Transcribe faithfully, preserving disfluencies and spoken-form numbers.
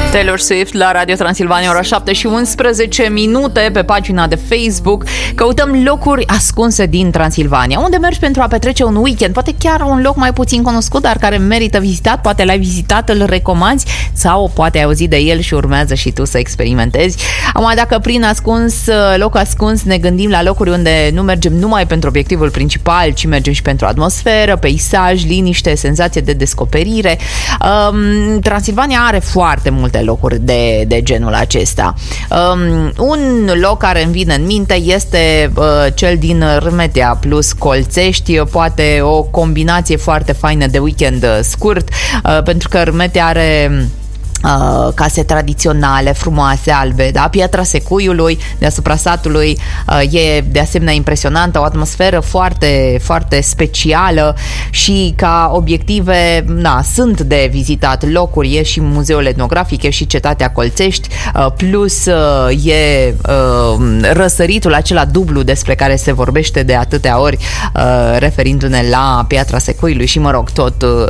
Taylor Swift la Radio Transilvania, ora șapte și unsprezece minute, pe pagina de Facebook. Căutăm locuri ascunse din Transilvania. Unde mergi pentru a petrece un weekend? Poate chiar un loc mai puțin cunoscut, dar care merită vizitat. Poate l-ai vizitat, îl recomanzi, sau poate ai auzit de el și urmează și tu să experimentezi. Acum, dacă prin ascuns, loc ascuns, ne gândim la locuri unde nu mergem numai pentru obiectivul principal, ci mergem și pentru atmosferă, peisaj, liniște, senzație de descoperire. Um, Transilvania are foarte multe locuri de, de genul acesta. Um, un loc care îmi vine în minte este uh, cel din Râmetea plus Colțești, poate o combinație foarte faină de weekend scurt, uh, pentru că Râmetea are Uh, case tradiționale, frumoase, albe, da? Piatra Secuiului deasupra satului uh, e de asemenea impresionantă, o atmosferă foarte, foarte specială și ca obiective, na, sunt de vizitat locuri, e și Muzeul Etnografic, e și Cetatea Colțești, uh, plus uh, e uh, răsăritul acela dublu despre care se vorbește de atâtea ori, uh, referindu-ne la Piatra Secuiului și, mă rog, tot, uh,